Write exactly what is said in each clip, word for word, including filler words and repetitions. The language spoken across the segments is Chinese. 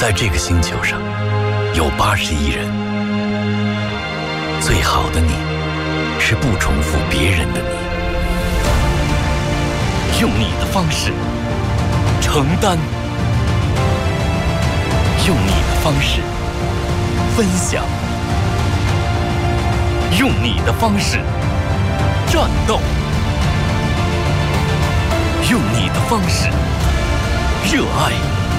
在这个星球上有八十亿人，最好的你是不重复别人的你，用你的方式承担，用你的方式分享，用你的方式战斗，用你的方式热爱，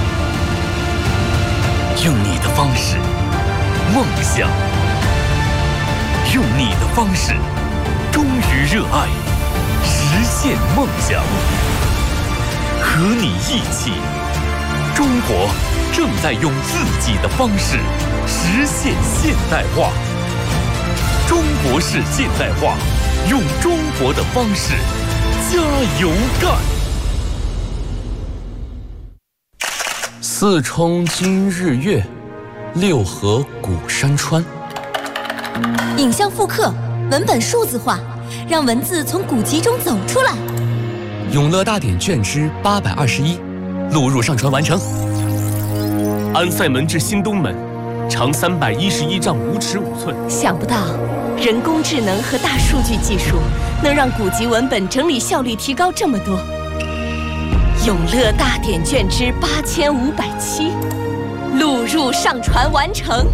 用你的方式梦想，用你的方式忠于热爱，实现梦想。和你一起，中国正在用自己的方式实现现代化。中国式现代化，用中国的方式加油干。四冲今日月，六合古山川。 影像复刻，文本数字化，让文字从古籍中走出来。 永乐大典卷之八百二十一，录入上传完成。 安塞门至新东门，长三百一十一丈五尺五寸。 想不到，人工智能和大数据技术能让古籍文本整理效率提高这么多。永乐大典卷之八千五百七，录入上传完成。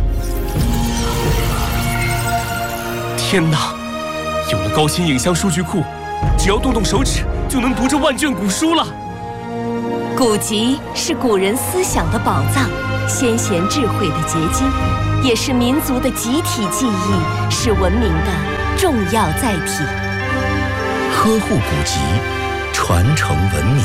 天哪！有了高清影像数据库，只要动动手指就能读这万卷古书了。 古籍是古人思想的宝藏，先贤智慧的结晶，也是民族的集体记忆，是文明的重要载体。 呵护古籍，传承文明。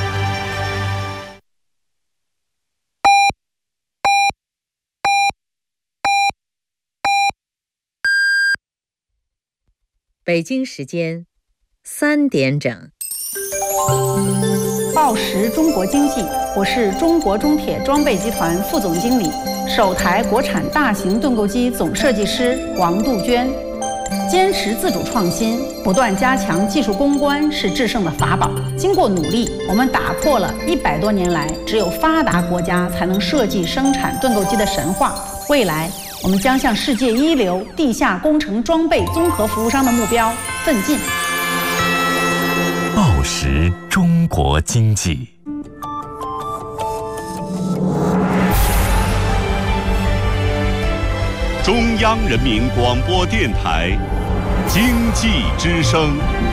北京时间三点整。 报时中国经济，我是中国中铁装备集团副总经理、首台国产大型盾构机总设计师王杜鹃。坚持自主创新，不断加强技术攻关是制胜的法宝。经过努力，我们打破了一百多年来只有发达国家才能设计生产盾构机的神话。未来，我们将向世界一流地下工程装备综合服务商的目标奋进。 报时中国经济。 中央人民广播电台经济之声。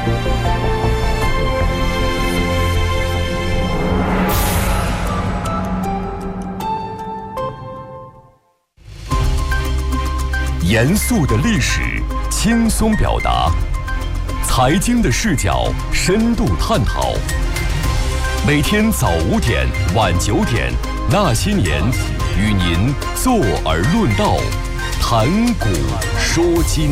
严肃的历史，轻松表达；财经的视角，深度探讨。每天早五点、晚九点，那些年，与您坐而论道，谈古说今。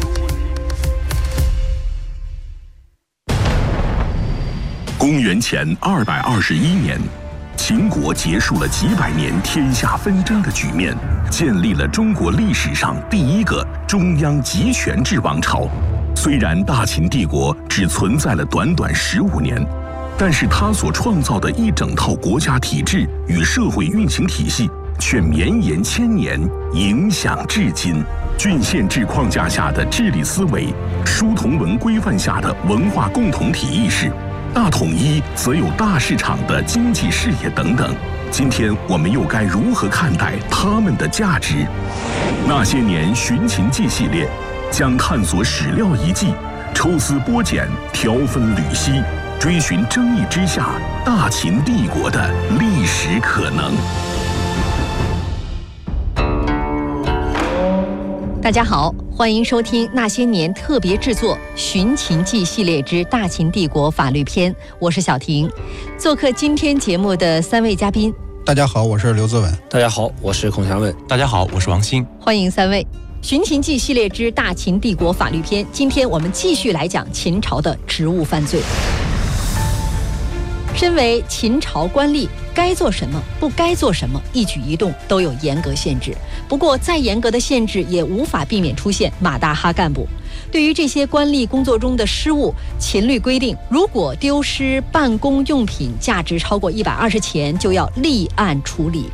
公元前二百二十一年，秦国结束了几百年天下纷争的局面，建立了中国历史上第一个中央集权制王朝。虽然大秦帝国只存在了短短十五年，但是它所创造的一整套国家体制与社会运行体系却绵延千年，影响至今。郡县制框架下的治理思维，书同文规范下的文化共同体意识，大统一则有大市场的经济视野等等。今天我们又该如何看待它们的价值？那些年寻秦记系列将探索史料遗迹，抽丝剥茧，挑分缕析，追寻争议之下大秦帝国的历史可能。 大家好，欢迎收听那些年特别制作《寻秦记》系列之大秦帝国法律篇，我是小婷。做客今天节目的三位嘉宾， 大家好，我是刘泽文。 大家好，我是孔祥文。 大家好，我是王鑫。 欢迎三位。《寻秦记》系列之大秦帝国法律篇，今天我们继续来讲秦朝的职务犯罪。身为秦朝官吏，该做什么，不该做什么，一举一动都有严格限制。不过，再严格的限制也无法避免出现马大哈干部。对于这些官吏工作中的失误，秦律规定，如果丢失办公用品价值超过一百二十钱，就要立案处理。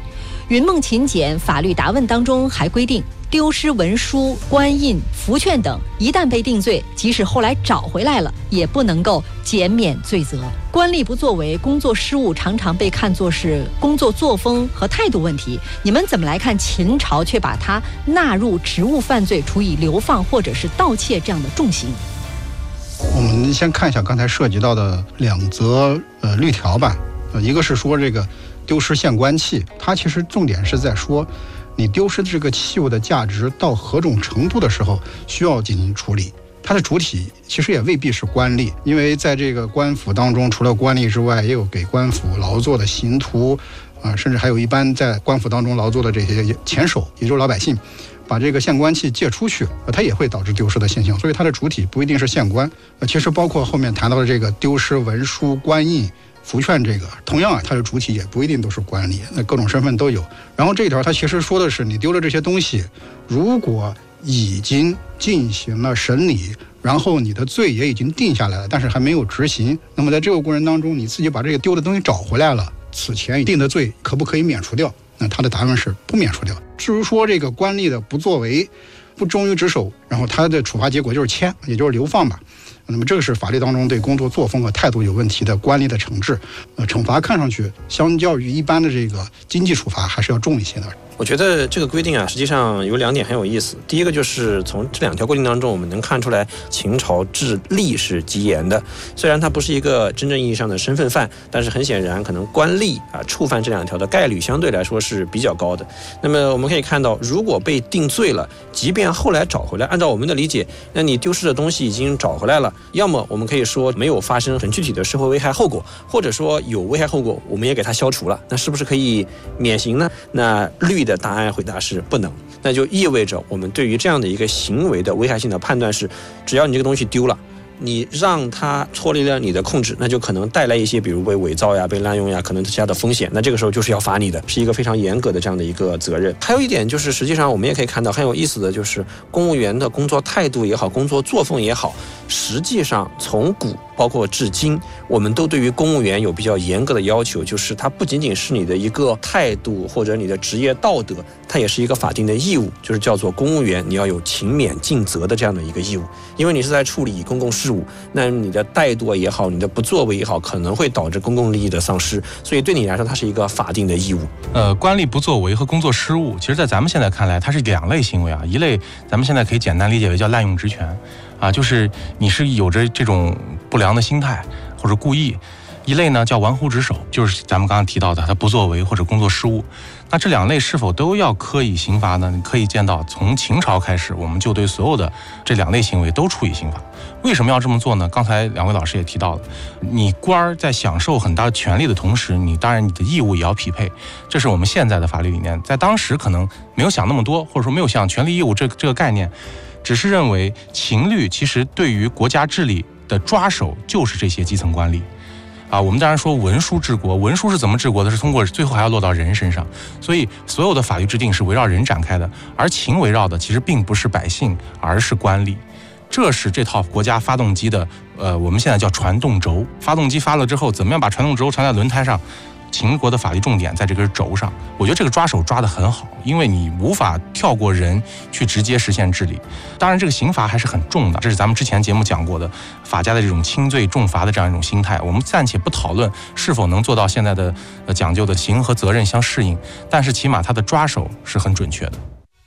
云梦勤俭法律答问当中还规定，丢失文书、官印、符券等，一旦被定罪，即使后来找回来了，也不能够减免罪责。官吏不作为、工作失误，常常被看作是工作作风和态度问题。你们怎么来看秦朝却把它纳入职务犯罪，处以流放或者是盗窃这样的重刑？ 我们先看一下刚才涉及到的两则呃律条吧。呃，一个是说这个丢失县官器，它其实重点是在说，你丢失这个器物的价值到何种程度的时候需要进行处理。它的主体其实也未必是官吏，因为在这个官府当中，除了官吏之外，也有给官府劳作的刑徒，啊、呃，甚至还有一般在官府当中劳作的这些钱手，也就是老百姓。把这个县官器借出去，它也会导致丢失的现象，所以它的主体不一定是县官。呃，其实包括后面谈到的这个丢失文书、官印、符券，这个同样啊，它的主体也不一定都是官吏，那各种身份都有。然后这一条它其实说的是，你丢了这些东西，如果已经进行了审理，然后你的罪也已经定下来了，但是还没有执行，那么在这个过程当中，你自己把这个丢的东西找回来了，此前定的罪可不可以免除掉？那他的答案是不免除掉。至于说这个官吏的不作为、不忠于职守，然后他的处罚结果就是迁，也就是流放吧。那么这个是法律当中对工作作风和态度有问题的官吏的惩治。呃，惩罚看上去相较于一般的这个经济处罚还是要重一些的。 我觉得这个规定啊，实际上有两点很有意思。第一个就是从这两条规定当中，我们能看出来秦朝治吏是极严的。虽然它不是一个真正意义上的身份犯，但是很显然，可能官吏啊触犯这两条的概率相对来说是比较高的。那么我们可以看到，如果被定罪了，即便后来找回来，按照我们的理解，那你丢失的东西已经找回来了，要么我们可以说没有发生很具体的社会危害后果，或者说有危害后果，我们也给它消除了，那是不是可以免刑呢？那律的答案回答是不能，那就意味着我们对于这样的一个行为的危害性的判断是，只要你这个东西丢了，你让它脱离了你的控制，那就可能带来一些比如被伪造呀、被滥用呀，可能其他的风险，那这个时候就是要罚你的，是一个非常严格的这样的一个责任。还有一点就是，实际上我们也可以看到很有意思的就是，公务员的工作态度也好，工作作风也好，实际上从古包括至今，我们都对于公务员有比较严格的要求，就是它不仅仅是你的一个态度或者你的职业道德，它也是一个法定的义务，就是叫做公务员你要有勤勉尽责的这样的一个义务。因为你是在处理公共事务，那你的怠惰也好，你的不作为也好，可能会导致公共利益的丧失，所以对你来说它是一个法定的义务。 呃，官吏不作为和工作失误，其实在咱们现在看来它是两类行为啊，一类咱们现在可以简单理解为叫滥用职权啊，就是你是有着这种不良的心态或者故意；一类呢叫玩忽职守，就是咱们刚刚提到的他不作为或者工作失误。那这两类是否都要科以刑罚呢？你可以见到，从秦朝开始，我们就对所有的这两类行为都处以刑罚。为什么要这么做呢？刚才两位老师也提到了，你官儿在享受很大权利的同时，你当然你的义务也要匹配，这是我们现在的法律理念。在当时可能没有想那么多，或者说没有想权利义务这这个概念，只是认为秦律其实对于国家治理的抓手就是这些基层官吏。啊，我们当然说文书治国，文书是怎么治国的？是通过最后还要落到人身上，所以所有的法律制定是围绕人展开的，而秦围绕的其实并不是百姓，而是官吏。这是这套国家发动机的，呃，我们现在叫传动轴。发动机发了之后，怎么样把传动轴传在轮胎上？秦国的法律重点在这根轴上，我觉得这个抓手抓得很好，因为你无法跳过人去直接实现治理。当然这个刑罚还是很重的，这是咱们之前节目讲过的法家的这种轻罪重罚的这样一种心态。我们暂且不讨论是否能做到现在的呃讲究的刑和责任相适应，但是起码它的抓手是很准确的。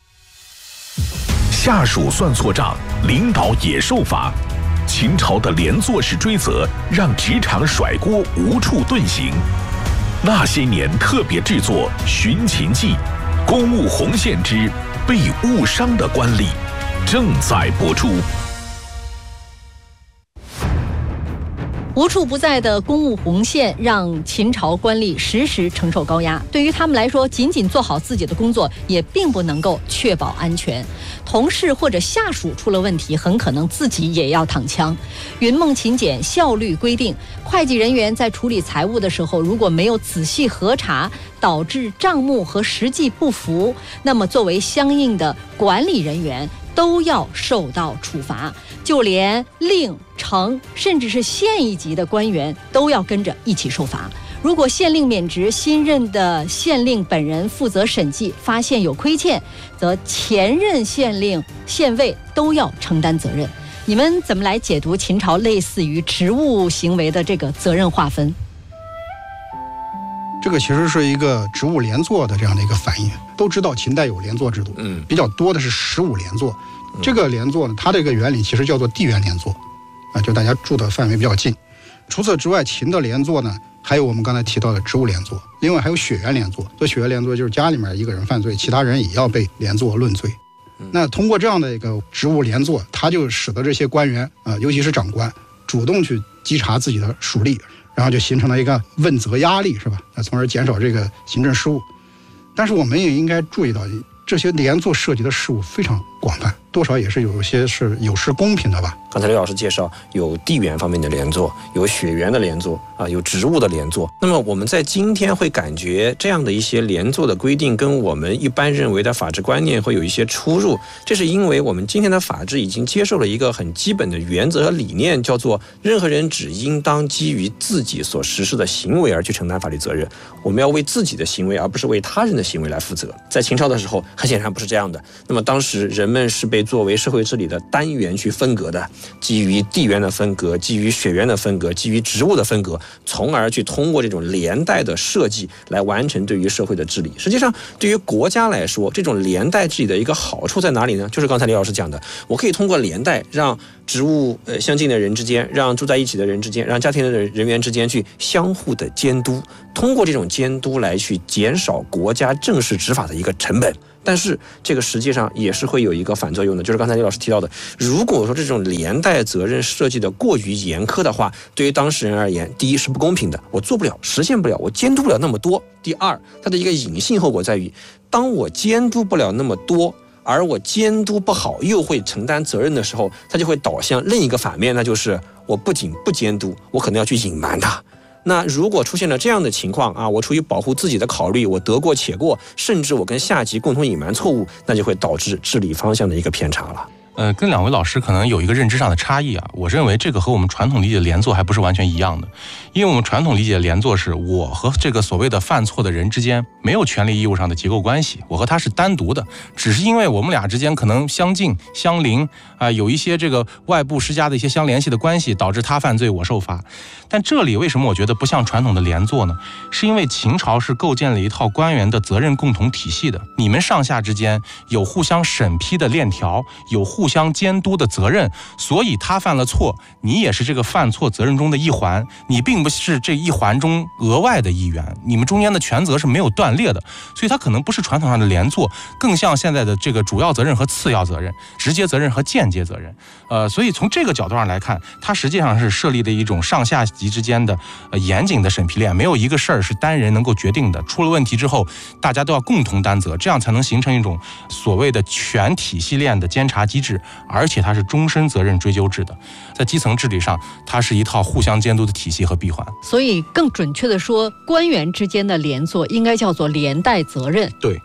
下属算错账，领导也受罚。秦朝的连坐式追责让职场甩锅无处遁形。那些年特别制作《寻秦记》，公务红线之被误伤的官吏正在播出。 无处不在的公务红线让秦朝官吏时时承受高压，对于他们来说，仅仅做好自己的工作也并不能够确保安全。同事或者下属出了问题，很可能自己也要躺枪。云梦勤俭效率规定，会计人员在处理财务的时候，如果没有仔细核查，导致账目和实际不符，那么作为相应的管理人员都要受到处罚，就连令、城甚至是县一级的官员都要跟着一起受罚。 如果县令免职，新任的县令本人负责审计，发现有亏欠，则前任县令、县尉都要承担责任。你们怎么来解读秦朝类似于职务行为的这个责任划分？ 这个其实是一个职务连坐的这样的一个反应。都知道秦代有连坐制度，嗯，比较多的是十五连坐。这个连坐呢，它这个原理其实叫做地缘连坐，啊，就大家住的范围比较近。除此之外，秦的连坐呢，还有我们刚才提到的职务连坐，另外还有血缘连坐。所以血缘连坐就是家里面一个人犯罪，其他人也要被连坐论罪。那通过这样的一个职务连坐，它就使得这些官员啊、呃，尤其是长官，主动去稽查自己的属吏，然后就形成了一个问责压力，是吧？那从而减少这个行政失误。但是我们也应该注意到，这些连坐涉及的事务非常广泛，多少也是有一些是有失公平的吧。 刚才刘老师介绍，有地缘方面的连坐，有血缘的连坐啊，有职务的连坐。那么我们在今天会感觉这样的一些连坐的规定跟我们一般认为的法治观念会有一些出入，这是因为我们今天的法治已经接受了一个很基本的原则和理念，叫做任何人只应当基于自己所实施的行为而去承担法律责任。我们要为自己的行为，而不是为他人的行为来负责。在秦朝的时候，很显然不是这样的。那么当时人们是被作为社会治理的单元去分隔的，基于地缘的分隔，基于血缘的分隔，基于职务的分隔，从而去通过这种连带的设计来完成对于社会的治理。实际上对于国家来说，这种连带治理的一个好处在哪里呢？就是刚才李老师讲的，我可以通过连带让职务呃相近的人之间，让住在一起的人之间，让家庭的人员之间去相互的监督，通过这种监督来去减少国家正式执法的一个成本。但是这个实际上也是会有一个反作用的，就是刚才李老师提到的，如果说这种连带责任设计的过于严苛的话，对于当事人而言，第一是不公平的，我做不了，实现不了，我监督不了那么多；第二，它的一个隐性后果在于，当我监督不了那么多，而我监督不好又会承担责任的时候，它就会导向另一个反面，那就是我不仅不监督，我可能要去隐瞒它。那如果出现了这样的情况啊，我出于保护自己的考虑，我得过且过，甚至我跟下级共同隐瞒错误，那就会导致治理方向的一个偏差了。 呃，跟两位老师可能有一个认知上的差异啊。我认为这个和我们传统理解的连坐还不是完全一样的，因为我们传统理解的连坐是我和这个所谓的犯错的人之间没有权利义务上的结构关系，我和他是单独的，只是因为我们俩之间可能相近相邻啊、呃，有一些这个外部施加的一些相联系的关系，导致他犯罪我受罚。但这里为什么我觉得不像传统的连坐呢？是因为秦朝是构建了一套官员的责任共同体系的，你们上下之间有互相审批的链条，有互相监督的责任，所以他犯了错，你也是这个犯错责任中的一环，你并不是这一环中额外的一员，你们中间的权责是没有断裂的，所以它可能不是传统上的连坐，更像现在的这个主要责任和次要责任，直接责任和间接责任。呃，所以从这个角度上来看，它实际上是设立的一种上下级之间的呃严谨的审批链，没有一个事儿是单人能够决定的，出了问题之后，大家都要共同担责，这样才能形成一种所谓的全体系链的监察机制，而且它是终身责任追究制的，在基层治理上，它是一套互相监督的体系和闭环。 所以更准确的说，官员之间的连坐应该叫做连带责任。 对。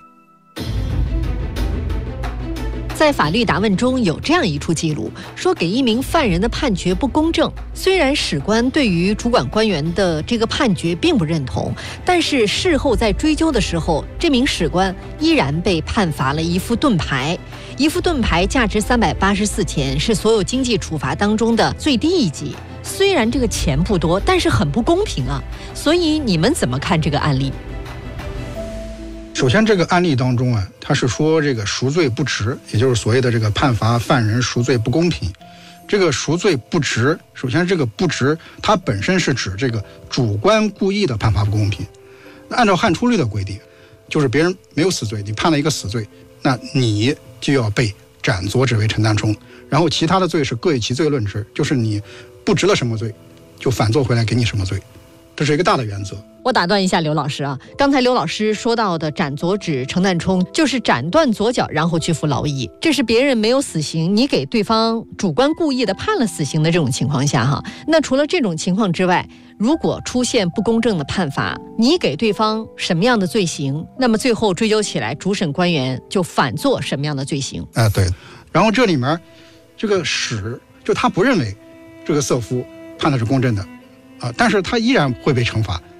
在法律答问中有这样一处记录，说给一名犯人的判决不公正，虽然史官对于主管官员的这个判决并不认同，但是事后在追究的时候，这名史官依然被判罚了一副盾牌。一副盾牌价值三百八十四钱，是所有经济处罚当中的最低一级。虽然这个钱不多，但是很不公平啊。所以你们怎么看这个案例？ 首先，这个案例当中啊，他是说这个赎罪不值，也就是所谓的这个判罚犯人赎罪不公平。这个赎罪不值，首先这个不值，它本身是指这个主观故意的判罚不公平。那按照汉初律的规定，就是别人没有死罪，你判了一个死罪，那你就要被斩左指为陈旦冲，然后其他的罪是各以其罪论之，就是你不值了什么罪，就反做回来给你什么罪，这是一个大的原则。 我打断一下刘老师啊，刚才刘老师说到的斩左指陈旦冲，就是斩断左脚然后去服劳役，这是别人没有死刑，你给对方主观故意的判了死刑的这种情况下哈。那除了这种情况之外，如果出现不公正的判罚，你给对方什么样的罪行，那么最后追究起来，主审官员就反做什么样的罪行。 啊，对。然后这里面这个史就他不认为这个色夫判的是公正的啊，但是他依然会被惩罚。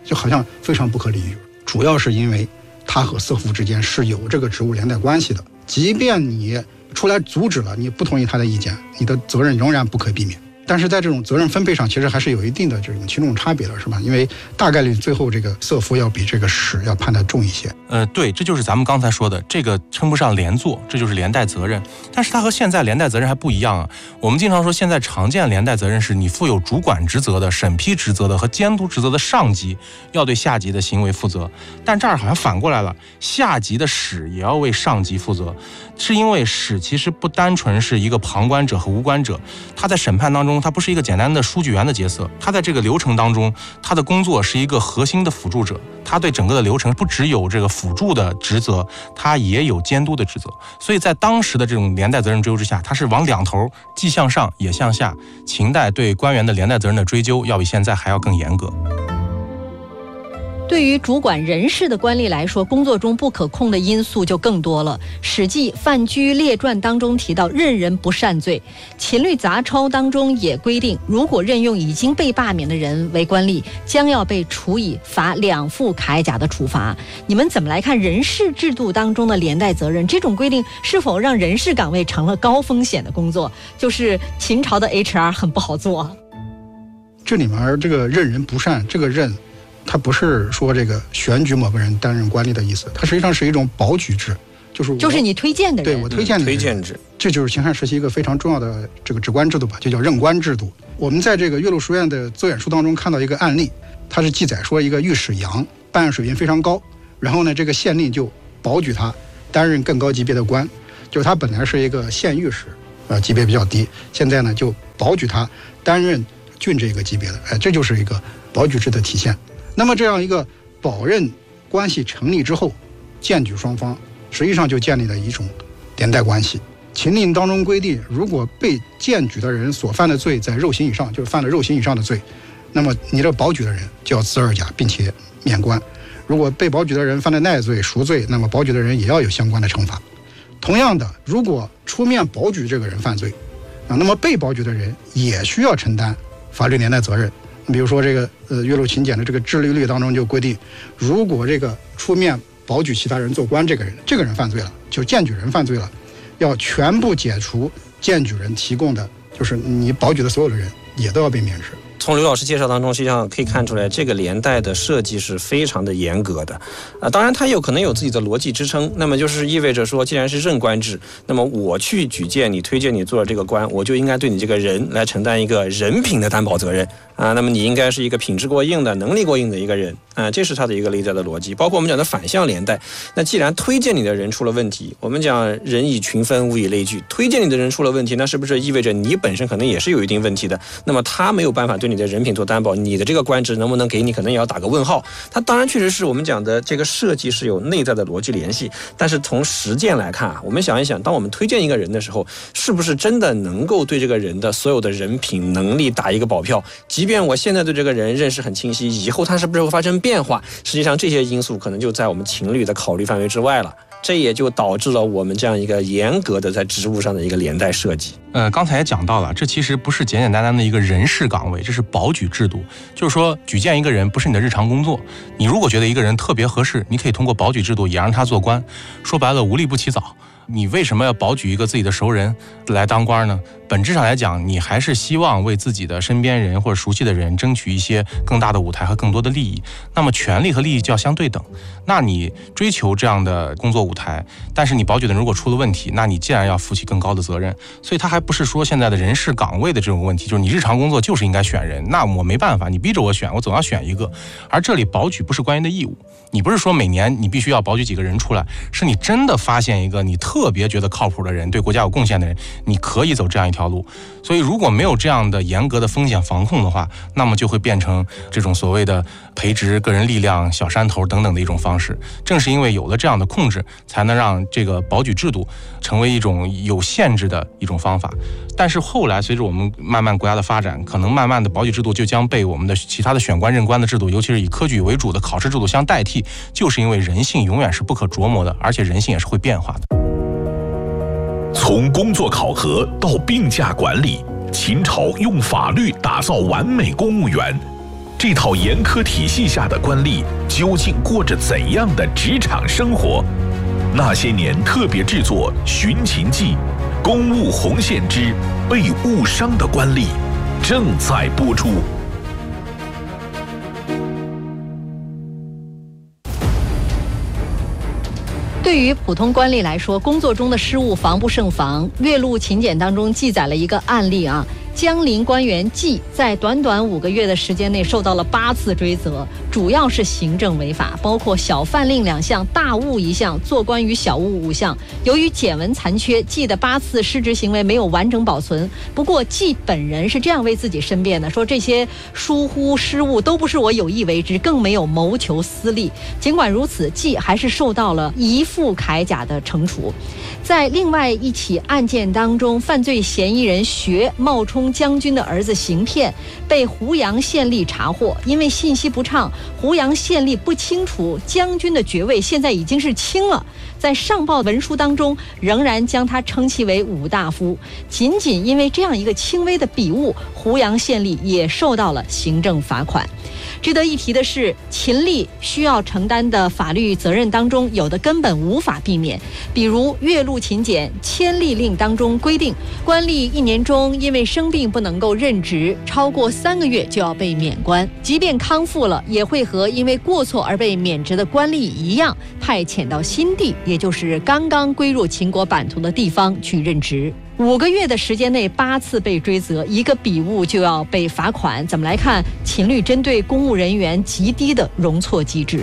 就好像非常不可理喻。主要是因为他和色夫之间是有这个职务连带关系的，即便你出来阻止了，你不同意他的意见，你的责任仍然不可避免。但是在这种责任分配上，其实还是有一定的这种轻重差别的，是吧？因为大概率最后这个色夫要比这个史要判得重一些。 呃，对，这就是咱们刚才说的，这个称不上连坐，这就是连带责任。但是它和现在连带责任还不一样啊。我们经常说，现在常见连带责任是你负有主管职责的、审批职责的和监督职责的上级要对下级的行为负责，但这儿好像反过来了，下级的史也要为上级负责，是因为史其实不单纯是一个旁观者和无关者，他在审判当中，他不是一个简单的书记员的角色，他在这个流程当中，他的工作是一个核心的辅助者，他对整个的流程不只有这个辅助的职责，他也有监督的职责。所以在当时的这种连带责任追究之下，他是往两头，既向上也向下。秦代对官员的连带责任的追究要比现在还要更严格。 对于主管人事的官吏来说，工作中不可控的因素就更多了。《史记·范雎列传》当中提到任人不善罪，秦律杂抄当中也规定，如果任用已经被罢免的人为官吏，将要被处以罚两副铠甲的处罚。你们怎么来看人事制度当中的连带责任？这种规定是否让人事岗位成了高风险的工作？就是秦朝的 H R 很不好做。 这里面这个任人不善，这个任它不是说这个选举某个人担任官吏的意思，它实际上是一种保举制，就是就是你推荐的人， 对我推荐的人、嗯、 推荐制， 这就是秦汉时期一个非常重要的这个职官制度吧，就叫任官制度。我们在这个岳麓书院的奏演书当中看到一个案例，它是记载说一个御史杨办案水平非常高，然后呢这个县令就保举他担任更高级别的官，就是他本来是一个县御史，呃级别比较低，现在呢就保举他担任郡这个级别的，哎，这就是一个保举制的体现。那么这样一个保任关系成立之后，荐举双方实际上就建立了一种连带关系。秦令当中规定，如果被荐举的人所犯的罪在肉刑以上，就是犯了肉刑以上的罪，那么你这保举的人就要辞二甲，并且免官。如果被保举的人犯了耐罪、赎罪，那么保举的人也要有相关的惩罚。同样的，如果出面保举这个人犯罪啊，那么被保举的人也需要承担法律连带责任。比如说这个呃岳麓秦简的这个治律律当中就规定，如果这个出面保举其他人做官这个人，这个人犯罪了，就荐举人犯罪了，要全部解除荐举人提供的，就是你保举的所有的人也都要被免职。 从刘老师介绍当中，实际上可以看出来，这个连带的设计是非常的严格的，啊，当然它有可能有自己的逻辑支撑。那么就是意味着说，既然是任官制，那么我去举荐你、推荐你做了这个官，我就应该对你这个人来承担一个人品的担保责任啊。那么你应该是一个品质过硬的、能力过硬的一个人啊，这是它的一个内在的逻辑。包括我们讲的反向连带，那既然推荐你的人出了问题，我们讲人以群分，物以类聚，推荐你的人出了问题，那是不是意味着你本身可能也是有一定问题的？那么他没有办法对你的人品做担保，你的这个官职能不能给你，可能也要打个问号。它当然确实是我们讲的这个设计是有内在的逻辑联系，但是从实践来看啊，我们想一想，当我们推荐一个人的时候，是不是真的能够对这个人的所有的人品能力打一个保票？即便我现在对这个人认识很清晰，以后他是不是会发生变化？实际上这些因素可能就在我们秦律的考虑范围之外了。这也就导致了我们这样一个严格的在职务上的一个连带设计。 呃，刚才也讲到了，这其实不是简简单单的一个人事岗位，这是保举制度。就是说，举荐一个人不是你的日常工作，你如果觉得一个人特别合适，你可以通过保举制度也让他做官。说白了，无利不起早。你为什么要保举一个自己的熟人来当官呢？本质上来讲，你还是希望为自己的身边人或者熟悉的人争取一些更大的舞台和更多的利益。那么权利和利益就要相对等。那你追求这样的工作舞台，但是你保举的人如果出了问题，那你既然要负起更高的责任。所以它还不是说现在的人事岗位的这种问题，就是你日常工作就是应该选人，那我没办法，你逼着我选，我总要选一个。而这里保举不是官员的义务，你不是说每年你必须要保举几个人出来，是你真的发现一个你特别觉得靠谱的人，对国家有贡献的人，你可以走这样一条路。所以如果没有这样的严格的风险防控的话，那么就会变成这种所谓的培植个人力量、小山头等等的一种方式。正是因为有了这样的控制，才能让这个保举制度成为一种有限制的一种方法。但是后来随着我们慢慢国家的发展，可能慢慢的保举制度就将被我们的其他的选官任官的制度，尤其是以科举为主的考试制度相代替，就是因为人性永远是不可琢磨的，而且人性也是会变化的。 从工作考核到病假管理，秦朝用法律打造完美公务员。 这套严苛体系下的官吏究竟过着怎样的职场生活？那些年特别制作《寻秦记》，公务红线之被误伤的官吏正在播出。 对于普通官吏来说，工作中的失误防不胜防。岳麓秦简当中记载了一个案例啊，江陵官员季在短短五个月的时间内受到了八次追责，主要是行政违法，包括小犯令两项、大误一项、做官于小误五项。由于简文残缺，季的八次失职行为没有完整保存。不过季本人是这样为自己申辩的，说这些疏忽失误都不是我有意为之，更没有谋求私利。尽管如此，季还是受到了移付铠甲的惩处。在另外一起案件当中，犯罪嫌疑人学冒充将军的儿子行骗，被湖阳县吏查获。因为信息不畅，湖阳县吏不清楚将军的爵位现在已经是卿了，在上报文书当中仍然将他称其为武大夫。仅仅因为这样一个轻微的笔误，湖阳县吏也受到了行政罚款。值得一提的是，秦吏需要承担的法律责任当中，有的根本无法避免。比如岳麓秦简迁吏令当中规定，官吏一年中因为生病不能够任职，超过三个月就要被免官，即便康复了，也会和因为过错而被免职的官吏一样，派遣到新地，也就是刚刚归入秦国版图的地方去任职。五个月的时间内八次被追责，一个笔误就要被罚款。怎么来看秦律针对公务人员极低的容错机制？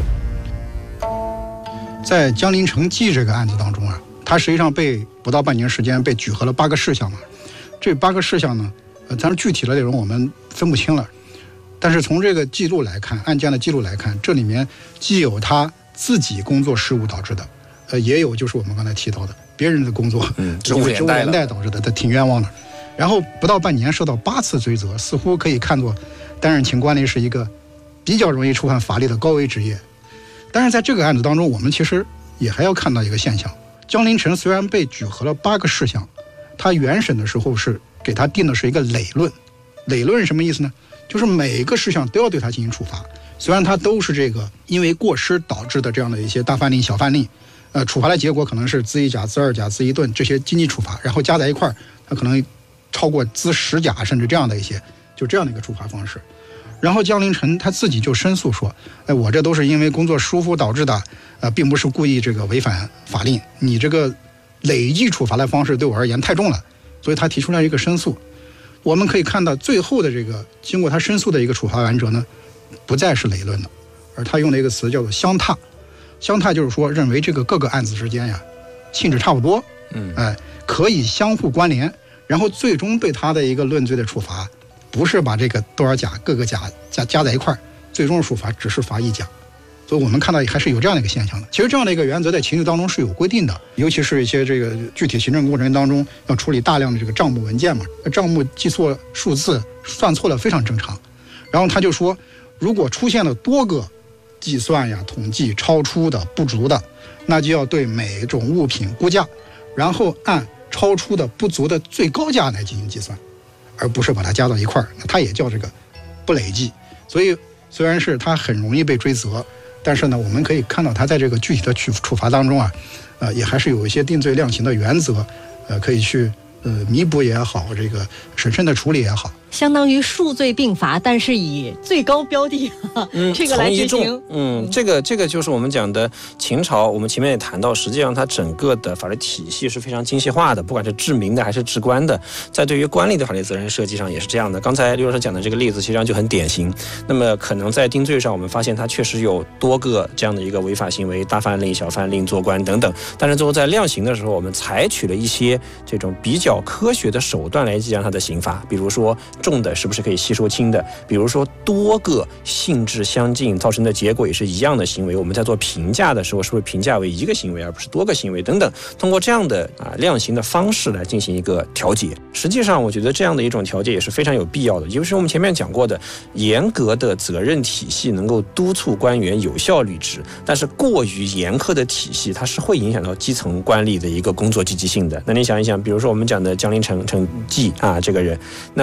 在江陵城记这个案子当中啊，他实际上被不到半年时间被举核了八个事项嘛。这八个事项呢，呃，当然具体的内容我们分不清了，但是从这个记录来看，案件的记录来看，这里面既有他自己工作失误导致的，呃，也有就是我们刚才提到的别人的工作， 嗯， 职务职务连带导致的，他挺冤枉的。然后不到半年受到八次追责，似乎可以看作担任秦官吏是一个比较容易触犯法律的高危职业。但是在这个案子当中，我们其实也还要看到一个现象：江陵城虽然被举核了八个事项，他原审的时候是给他定的是一个累论。累论是什么意思呢？就是每一个事项都要对他进行处罚。虽然他都是这个因为过失导致的这样的一些大犯令、小犯令，呃，处罚的结果可能是资一甲、资二甲、资一顿这些经济处罚，然后加在一块儿，他可能超过资十甲，甚至这样的一些，就这样的一个处罚方式。然后江陵城他自己就申诉说，哎，我这都是因为工作疏忽导致的，呃，并不是故意这个违反法令，你这个累计处罚的方式对我而言太重了，所以他提出来一个申诉。我们可以看到最后的这个经过他申诉的一个处罚原则呢，不再是累论的，而他用的一个词叫做相踏。相踏就是说认为这个各个案子之间呀性质差不多，嗯，哎，可以相互关联，然后最终对他的一个论罪的处罚，不是把这个多少甲各个甲加加在一块儿，最终的处罚只是罚一甲。所以我们看到还是有这样的一个现象的。其实这样的一个原则在秦律当中是有规定的，尤其是一些这个具体行政过程当中要处理大量的这个账目文件嘛，账目记错数字、算错了非常正常。然后他就说，如果出现了多个计算呀、统计超出的、不足的，那就要对每种物品估价，然后按超出的、不足的最高价来进行计算，而不是把它加到一块儿。那它也叫这个不累计。所以虽然是它很容易被追责，但是呢，我们可以看到它在这个具体的处处罚当中啊，呃，也还是有一些定罪量刑的原则，呃，可以去呃弥补也好，这个审慎的处理也好。 相当于数罪并罚，但是以最高标的、嗯、这个来执行。 嗯，这个这个就是我们讲的秦朝。我们前面也谈到，实际上它整个的法律体系是非常精细化的，不管是治民的还是治官的，在对于官吏的法律责任设计上也是这样的。刚才刘老师讲的这个例子，实际上就很典型。那么可能在定罪上，我们发现它确实有多个这样的一个违法行为，大犯令、小犯令、做官等等。但是最后在量刑的时候，我们采取了一些这种比较科学的手段来计量它的刑罚，比如说重的是不是可以吸收轻的，比如说多个性质相近造成的结果也是一样的行为，我们在做评价的时候是不是评价为一个行为而不是多个行为等等，通过这样的啊量刑的方式来进行一个调节。实际上我觉得这样的一种调节也是非常有必要的，也就是我们前面讲过的，严格的责任体系能够督促官员有效履职，但是过于严苛的体系它是会影响到基层官吏的一个工作积极性的。那你想一想，比如说我们讲的江陵城城季啊这个人，那如果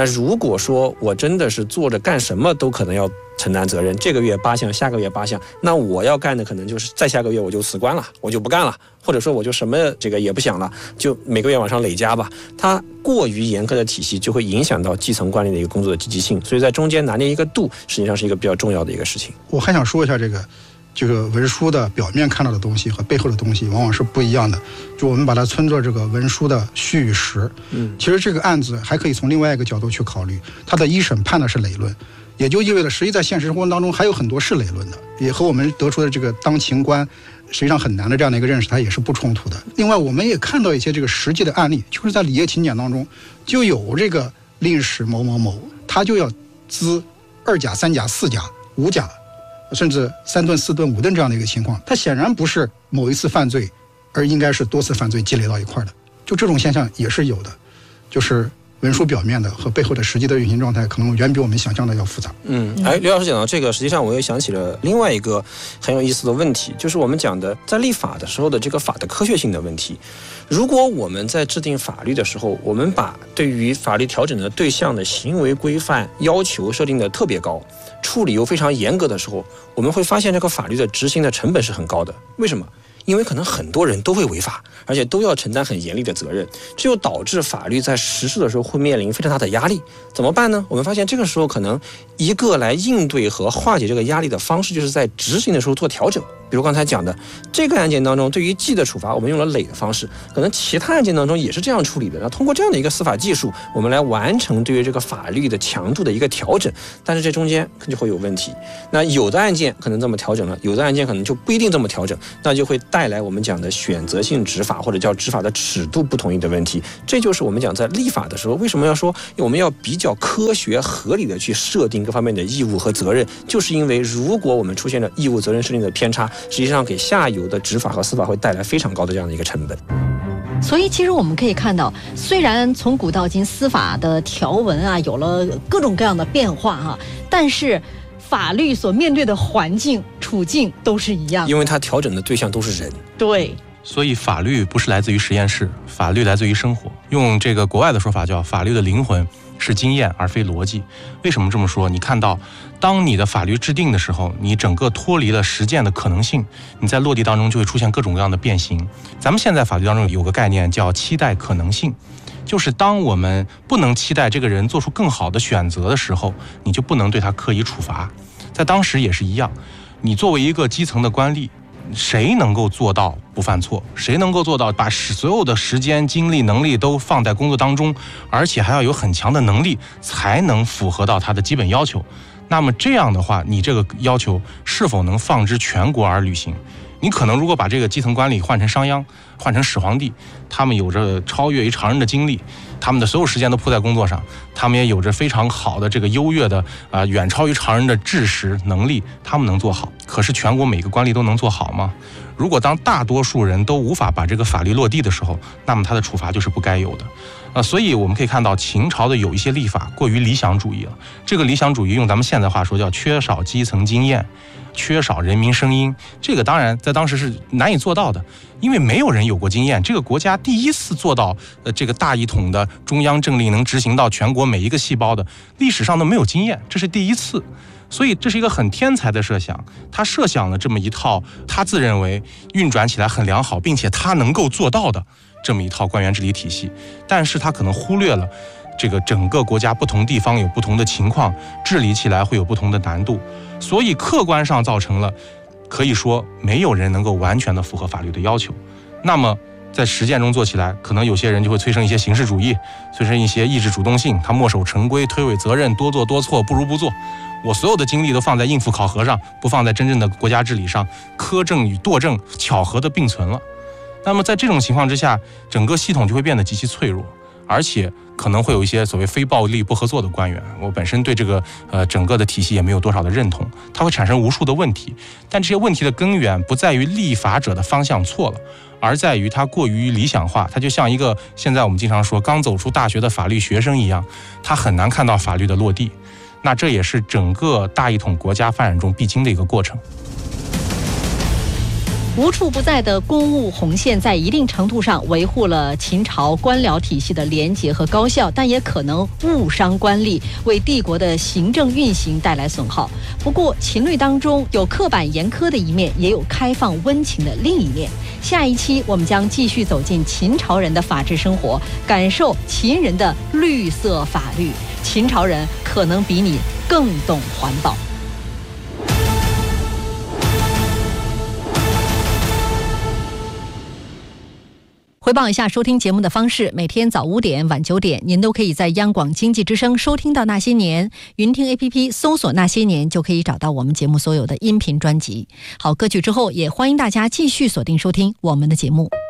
果说我真的是做着干什么都可能要承担责任，这个月八项，下个月八项，那我要干的可能就是再下个月我就辞官了，我就不干了，或者说我就什么这个也不想了，就每个月往上累加吧。它过于严苛的体系就会影响到基层管理的一个工作的积极性，所以在中间拿捏一个度，实际上是一个比较重要的一个事情。 我还想说一下这个。这个文书的表面看到的东西和背后的东西往往是不一样的，就我们把它称作这个文书的虚与实。嗯，其实这个案子还可以从另外一个角度去考虑，它的一审判的是累论，也就意味着实际在现实生活当中还有很多是累论的，也和我们得出的这个当情官实际上很难的这样的一个认识，它也是不冲突的。另外，我们也看到一些这个实际的案例，就是在礼业勤俭当中就有这个令史某某某，他就要资二甲、三甲、四甲、五甲。甚至三吨、四吨、五吨这样的一个情况，它显然不是某一次犯罪，而应该是多次犯罪积累到一块的。就这种现象也是有的，就是文书表面的和背后的实际的运行状态，可能远比我们想象的要复杂。 嗯，哎，刘老师讲到这个，实际上我又想起了另外一个很有意思的问题，就是我们讲的在立法的时候的这个法的科学性的问题。如果我们在制定法律的时候，我们把对于法律调整的对象的行为规范要求设定的特别高，处理又非常严格的时候，我们会发现这个法律的执行的成本是很高的。为什么？因为可能很多人都会违法，而且都要承担很严厉的责任，这就导致法律在实施的时候会面临非常大的压力。怎么办呢？我们发现这个时候可能一个来应对和化解这个压力的方式，就是在执行的时候做调整。比如刚才讲的这个案件当中，对于记的处罚我们用了累的方式，可能其他案件当中也是这样处理的。那通过这样的一个司法技术，我们来完成对于这个法律的强度的一个调整，但是这中间就会有问题。那有的案件可能这么调整了，有的案件可能就不一定这么调整，那就会带来我们讲的选择性执法或者叫执法的尺度不统一的问题。这就是我们讲在立法的时候为什么要说我们要比较科学合理的去设定各方面的义务和责任，就是因为如果我们出现了义务责任设定的偏差，实际上给下游的执法和司法会带来非常高的这样的一个成本。 所以其实我们可以看到，虽然从古到今司法的条文啊有了各种各样的变化哈、啊，但是法律所面对的环境处境都是一样的， 因为它调整的对象都是人。 对， 所以法律不是来自于实验室，法律来自于生活。用这个国外的说法叫法律的灵魂是经验而非逻辑。为什么这么说？你看到当你的法律制定的时候，你整个脱离了实践的可能性，你在落地当中就会出现各种各样的变形。咱们现在法律当中有个概念叫期待可能性，就是当我们不能期待这个人做出更好的选择的时候，你就不能对他刻意处罚。在当时也是一样，你作为一个基层的官吏，谁能够做到不犯错？谁能够做到把所有的时间、精力、能力都放在工作当中，而且还要有很强的能力，才能符合到他的基本要求？那么这样的话，你这个要求是否能放之全国而履行？你可能如果把这个基层官吏换成商鞅，换成始皇帝，他们有着超越于常人的精力，他们的所有时间都扑在工作上，他们也有着非常好的这个优越的啊、呃，远超于常人的知识能力，他们能做好。可是全国每个官吏都能做好吗？如果当大多数人都无法把这个法律落地的时候，那么他的处罚就是不该有的。呃，所以我们可以看到秦朝的有一些立法过于理想主义了。这个理想主义用咱们现在话说叫缺少基层经验，缺少人民声音。这个当然在当时是难以做到的，因为没有人有过经验。这个国家第一次做到呃这个大一统的中央政令能执行到全国每一个细胞的，历史上都没有经验，这是第一次。所以这是一个很天才的设想，他设想了这么一套他自认为运转起来很良好，并且他能够做到的这么一套官员治理体系，但是他可能忽略了这个整个国家不同地方有不同的情况，治理起来会有不同的难度，所以客观上造成了可以说没有人能够完全的符合法律的要求。那么在实践中做起来，可能有些人就会催生一些形式主义，催生一些意志主动性，他墨守成规，推诿责任，多做多错，不如不做。我所有的精力都放在应付考核上，不放在真正的国家治理上，苛政与惰政巧合的并存了。那么在这种情况之下，整个系统就会变得极其脆弱，而且可能会有一些所谓非暴力不合作的官员。我本身对这个呃整个的体系也没有多少的认同，它会产生无数的问题。但这些问题的根源不在于立法者的方向错了，而在于它过于理想化。它就像一个现在我们经常说刚走出大学的法律学生一样，他很难看到法律的落地。那这也是整个大一统国家发展中必经的一个过程。 无处不在的公务红线在一定程度上维护了秦朝官僚体系的廉洁和高效，但也可能误伤官吏，为帝国的行政运行带来损耗。不过秦律当中有刻板严苛的一面，也有开放温情的另一面。下一期我们将继续走进秦朝人的法治生活，感受秦人的绿色法律。秦朝人可能比你更懂环保。回报一下收听节目的方式，每天早五点晚九点您都可以在央广经济之声收听到那些年，云听 A P P 搜索那些年就可以找到我们节目所有的音频专辑。好，歌曲之后也欢迎大家继续锁定收听我们的节目。